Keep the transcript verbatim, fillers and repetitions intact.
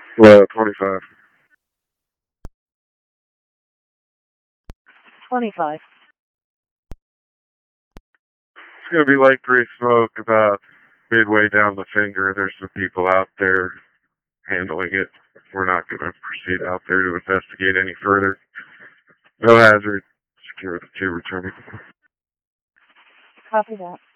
Uh, twenty-five. twenty-five. It's going to be light gray smoke about midway down the finger. There's some people out there handling it. We're not going to proceed out there to investigate any further. No hazard. Secure the two returning. Copy that.